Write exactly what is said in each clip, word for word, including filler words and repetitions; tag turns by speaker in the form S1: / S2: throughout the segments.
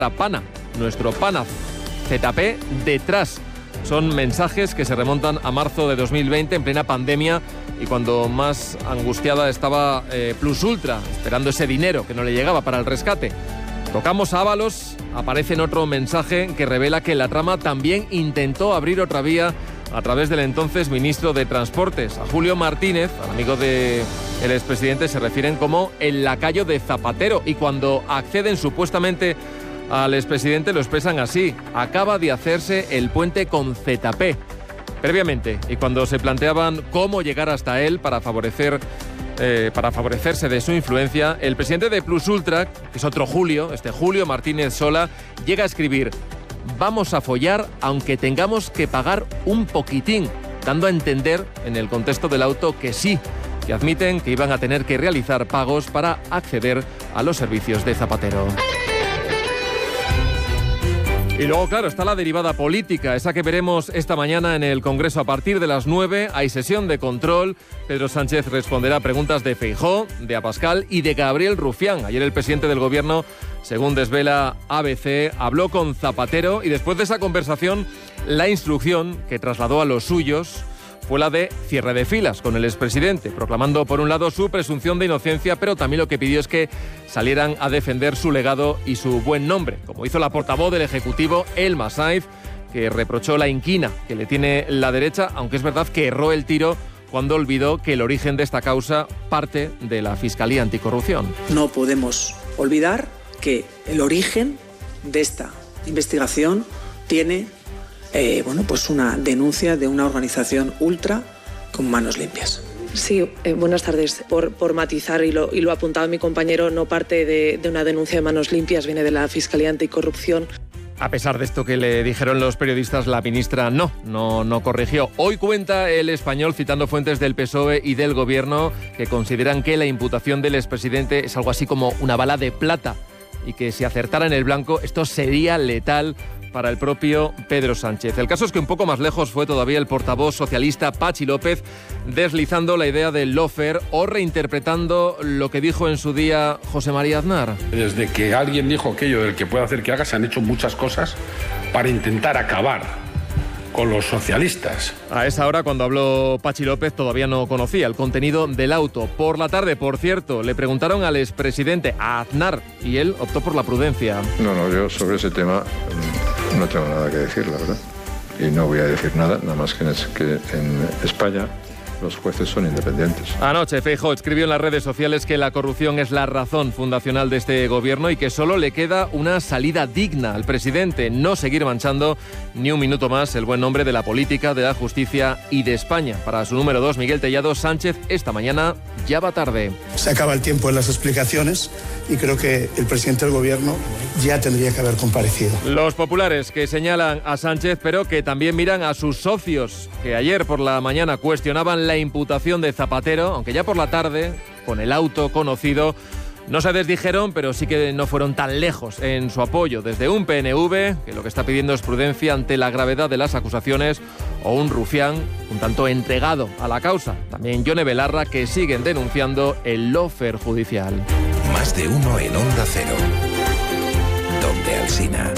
S1: pana, nuestro pana, Z P detrás. Son mensajes que se remontan a marzo de dos mil veinte, en plena pandemia, y cuando más angustiada estaba eh, Plus Ultra, esperando ese dinero que no le llegaba para el rescate. Tocamos a Ábalos, aparece en otro mensaje que revela que la trama también intentó abrir otra vía a través del entonces ministro de Transportes. A Julio Martínez, al amigo del expresidente, se refieren como el lacayo de Zapatero, y cuando acceden supuestamente al expresidente lo expresan así: acaba de hacerse el puente con Z P. Previamente, y cuando se planteaban cómo llegar hasta él para favorecer eh, para favorecerse de su influencia, el presidente de Plus Ultra, que es otro Julio, este Julio Martínez Sola, llega a escribir: vamos a follar aunque tengamos que pagar un poquitín, dando a entender en el contexto del auto que sí, que admiten que iban a tener que realizar pagos para acceder a los servicios de Zapatero. Y luego, claro, está la derivada política, esa que veremos esta mañana en el Congreso a partir de las nueve. Hay sesión de control. Pedro Sánchez responderá a preguntas de Feijóo, de Abascal y de Gabriel Rufián. Ayer el presidente del Gobierno, según desvela A B C, habló con Zapatero, y después de esa conversación, la instrucción que trasladó a los suyos fue la de cierre de filas con el expresidente, proclamando por un lado su presunción de inocencia, pero también lo que pidió es que salieran a defender su legado y su buen nombre, como hizo la portavoz del Ejecutivo, Elma Saiz, que reprochó la inquina que le tiene la derecha, aunque es verdad que erró el tiro cuando olvidó que el origen de esta causa parte de la Fiscalía Anticorrupción.
S2: No podemos olvidar que el origen de esta investigación tiene Eh, bueno, pues una denuncia de una organización ultra con manos limpias.
S3: Sí, eh, buenas tardes. Por, por matizar, y lo, y lo ha apuntado mi compañero, no parte de, de una denuncia de manos limpias, viene de la Fiscalía Anticorrupción.
S1: A pesar de esto que le dijeron los periodistas, la ministra no, no, no corrigió. Hoy cuenta El Español, citando fuentes del P S O E y del Gobierno, que consideran que la imputación del expresidente es algo así como una bala de plata, y que si acertara en el blanco esto sería letal para el propio Pedro Sánchez. El caso es que un poco más lejos fue todavía el portavoz socialista Patxi López, deslizando la idea del lawfare o reinterpretando lo que dijo en su día José María Aznar.
S4: Desde que alguien dijo aquello del que puede hacer que haga, se han hecho muchas cosas para intentar acabar con los socialistas.
S1: A esa hora, cuando habló Patxi López, todavía no conocía el contenido del auto. Por la tarde, por cierto, le preguntaron al expresidente, a Aznar, y él optó por la prudencia.
S5: No, no, yo sobre ese tema no tengo nada que decir, la verdad. Y no voy a decir nada, nada más que en, que en España los jueces son independientes.
S1: Anoche Feijóo escribió en las redes sociales que la corrupción es la razón fundacional de este gobierno y que solo le queda una salida digna al presidente: no seguir manchando ni un minuto más el buen nombre de la política, de la justicia y de España. Para su número dos, Miguel Tellado, Sánchez esta mañana ya va tarde.
S6: Se acaba el tiempo en las explicaciones y creo que el presidente del gobierno ya tendría que haber comparecido.
S1: Los populares que señalan a Sánchez, pero que también miran a sus socios, que ayer por la mañana cuestionaban la imputación de Zapatero, aunque ya por la tarde, con el auto conocido, no se desdijeron, pero sí que no fueron tan lejos en su apoyo. Desde un P N V, que lo que está pidiendo es prudencia ante la gravedad de las acusaciones, o un Rufián un tanto entregado a la causa. También Yone Belarra, que siguen denunciando el lawfare judicial.
S7: Más de uno en Onda Cero. Donde Alsina.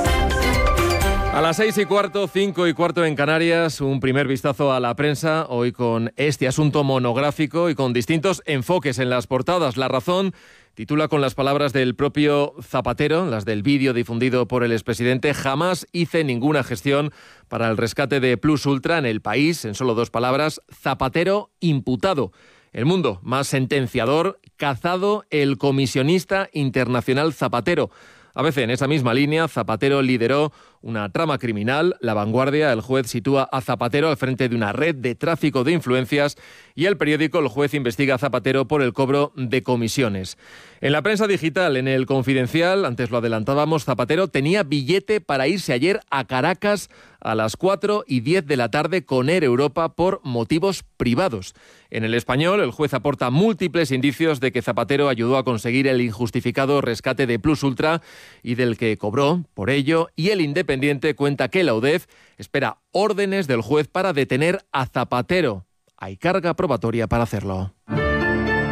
S1: A las seis y cuarto, cinco y cuarto en Canarias, un primer vistazo a la prensa, hoy con este asunto monográfico y con distintos enfoques en las portadas. La Razón titula con las palabras del propio Zapatero, las del vídeo difundido por el expresidente: jamás hice ninguna gestión para el rescate de Plus Ultra. En El País, en solo dos palabras: Zapatero imputado. El Mundo, más sentenciador: cazado el comisionista internacional Zapatero. A veces en esa misma línea, Zapatero lideró una trama criminal. La Vanguardia, el juez sitúa a Zapatero al frente de una red de tráfico de influencias, y El Periódico, el juez investiga a Zapatero por el cobro de comisiones. En la prensa digital, en El Confidencial, antes lo adelantábamos, Zapatero tenía billete para irse ayer a Caracas a las cuatro y diez de la tarde con Air Europa por motivos privados. En El Español, el juez aporta múltiples indicios de que Zapatero ayudó a conseguir el injustificado rescate de Plus Ultra y del que cobró por ello, y El Independiente cuenta que la U D E F espera órdenes del juez para detener a Zapatero. Hay carga probatoria para hacerlo.